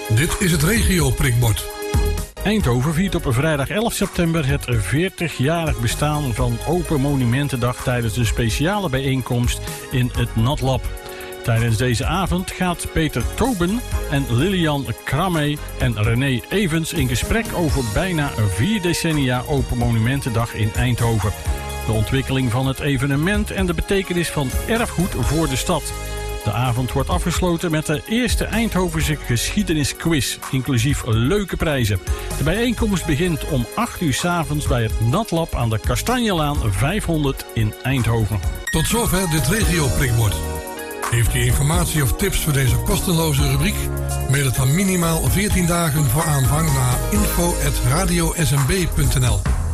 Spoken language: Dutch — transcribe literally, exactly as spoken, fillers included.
Dit is het regio prikbord. Eindhoven viert op vrijdag elf september het veertigjarig bestaan van Open Monumentendag tijdens de speciale bijeenkomst in het Natlab. Tijdens deze avond gaat Peter Toben en Lilian Kramme en René Evens in gesprek over bijna vier decennia Open Monumentendag in Eindhoven. De ontwikkeling van het evenement en de betekenis van erfgoed voor de stad. De avond wordt afgesloten met de eerste Eindhovense geschiedenisquiz, inclusief leuke prijzen. De bijeenkomst begint om acht uur 's avonds bij het Natlab aan de Kastanjelaan vijfhonderd in Eindhoven. Tot zover dit regio prikbord. Heeft u informatie of tips voor deze kostenloze rubriek? Mail het dan minimaal veertien dagen voor aanvang naar info at radio s m b punt n l.